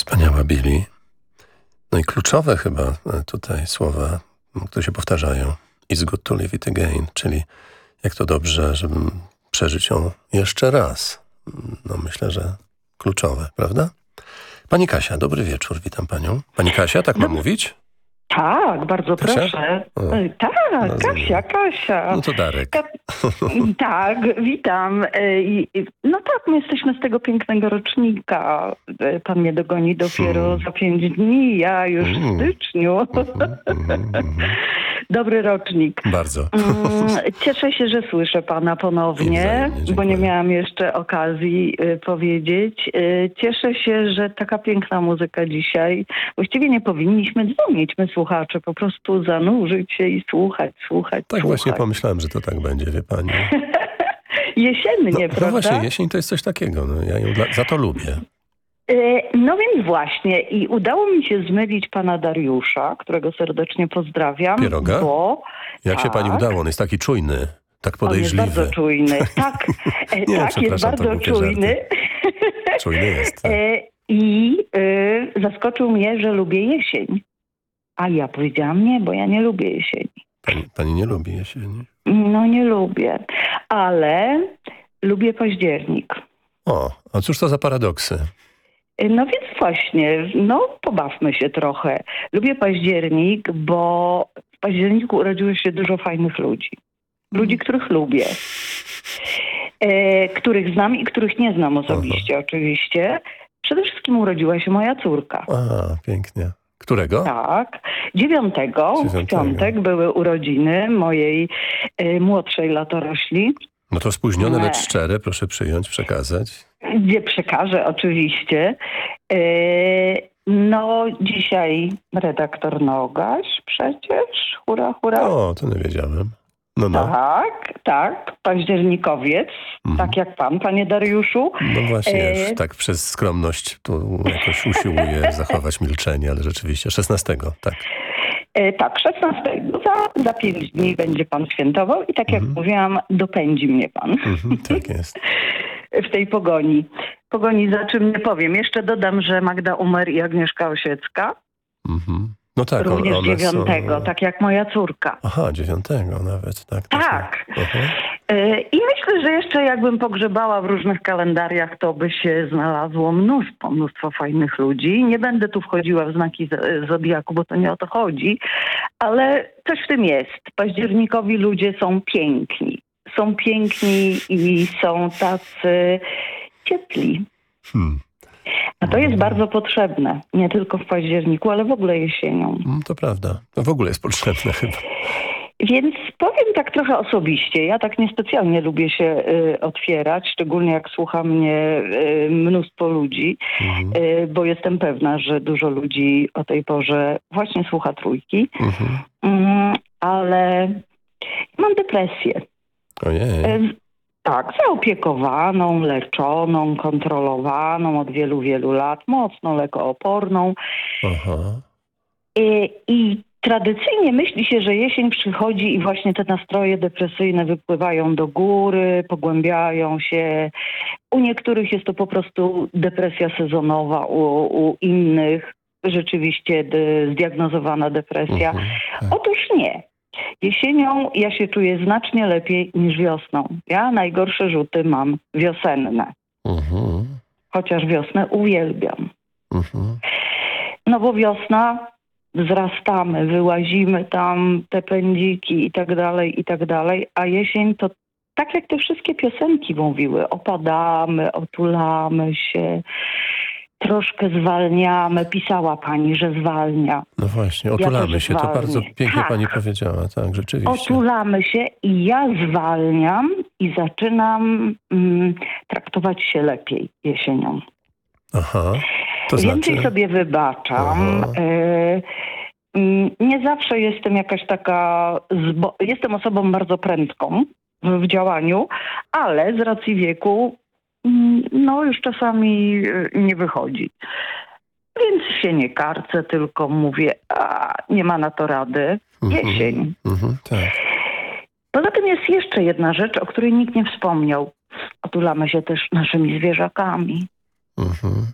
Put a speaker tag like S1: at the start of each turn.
S1: Wspaniała Billy. No i kluczowe chyba tutaj słowa, które się powtarzają. It's good to live it again, czyli jak to dobrze, żeby przeżyć ją jeszcze raz. No myślę, że kluczowe, prawda? Pani Kasia, dobry wieczór, witam panią. Pani Kasia, tak mam mówić?
S2: Tak, bardzo
S1: Kasia?
S2: proszę.
S1: O,
S2: Tak, Kasia.
S1: No to Darek.
S2: Tak, witam. No tak, my jesteśmy z tego pięknego rocznika. Pan mnie dogoni dopiero za 5 dni, ja już w styczniu. Dobry rocznik.
S1: Bardzo.
S2: Cieszę się, że słyszę pana ponownie, bo nie miałam jeszcze okazji powiedzieć. Cieszę się, że taka piękna muzyka dzisiaj. Właściwie nie powinniśmy dzwonić, my słuchacze, po prostu zanurzyć się i słuchać.
S1: Tak właśnie pomyślałem, że to tak będzie, wie pani.
S2: Jesiennie, prawda?
S1: No właśnie, jesień to jest coś takiego. No, ja ją za to lubię.
S2: No więc właśnie i udało mi się zmylić pana Dariusza, którego serdecznie pozdrawiam.
S1: Pieroga? Jak się pani udało? On jest taki czujny, tak podejrzliwy.
S2: On jest bardzo czujny. Tak,
S1: Nie,
S2: tak jest bardzo czujny.
S1: Czujny jest. Tak.
S2: I zaskoczył mnie, że lubię jesień. A ja powiedziałam nie, bo ja nie lubię jesieni.
S1: Pani nie lubi jesieni?
S2: No nie lubię, ale lubię październik.
S1: O, a cóż to za paradoksy?
S2: No więc właśnie, pobawmy się trochę. Lubię październik, bo w październiku urodziło się dużo fajnych ludzi. Ludzi, których lubię. Których znam i których nie znam osobiście oczywiście. Przede wszystkim urodziła się moja córka.
S1: A, pięknie. Którego?
S2: Tak, 9. W piątek były urodziny mojej młodszej latorośli.
S1: No to spóźnione, lecz szczere, proszę przyjąć, przekazać.
S2: Nie przekażę oczywiście. No dzisiaj redaktor Nogaś przecież, hura.
S1: O, to nie wiedziałem. No.
S2: Tak, październikowiec, tak jak pan, panie Dariuszu.
S1: No właśnie, tak przez skromność tu jakoś usiłuję zachować milczenie, ale rzeczywiście 16, tak.
S2: Tak, 16. Za 5 dni będzie pan świętował i tak jak mówiłam, dopędzi mnie pan.
S1: Tak jest.
S2: W tej pogoni. Pogoni za czym nie powiem. Jeszcze dodam, że Magda Umer i Agnieszka Osiecka.
S1: No tak,
S2: również
S1: one
S2: 9,
S1: są...
S2: tak jak moja córka.
S1: Aha, 9 nawet, tak.
S2: Tak. I myślę, że jeszcze jakbym pogrzebała w różnych kalendariach, to by się znalazło mnóstwo fajnych ludzi. Nie będę tu wchodziła w znaki zodiaku, bo to nie o to chodzi, ale coś w tym jest. Październikowi ludzie są piękni. Są piękni i są tacy ciepli. A to jest bardzo potrzebne. Nie tylko w październiku, ale w ogóle jesienią.
S1: To prawda. To w ogóle jest potrzebne chyba.
S2: Więc powiem tak trochę osobiście. Ja tak niespecjalnie lubię się otwierać, szczególnie jak słucha mnie mnóstwo ludzi, bo jestem pewna, że dużo ludzi o tej porze właśnie słucha Trójki. Ale mam depresję.
S1: Ojej.
S2: Tak, zaopiekowaną, leczoną, kontrolowaną od wielu lat, mocno lekooporną. I tradycyjnie myśli się, że jesień przychodzi i właśnie te nastroje depresyjne wypływają do góry, pogłębiają się. U niektórych jest to po prostu depresja sezonowa, u innych rzeczywiście zdiagnozowana depresja. Otóż nie. Jesienią ja się czuję znacznie lepiej niż wiosną. Ja najgorsze rzuty mam wiosenne. Chociaż wiosnę uwielbiam. No bo wiosna, wzrastamy, wyłazimy tam te pędziki i tak dalej, a jesień to tak jak te wszystkie piosenki mówiły, opadamy, otulamy się, troszkę zwalniamy. Pisała pani, że zwalnia.
S1: No właśnie, otulamy się. To bardzo pięknie pani powiedziała. Tak, rzeczywiście.
S2: Otulamy się i ja zwalniam i zaczynam traktować się lepiej jesienią.
S1: To
S2: Więcej sobie wybaczam. Nie zawsze jestem jakaś taka... Jestem osobą bardzo prędką w działaniu, ale z racji wieku już czasami nie wychodzi. Więc się nie karcę, tylko mówię, nie ma na to rady. Jesień.
S1: Tak.
S2: Poza tym jest jeszcze jedna rzecz, o której nikt nie wspomniał. Otulamy się też naszymi zwierzakami.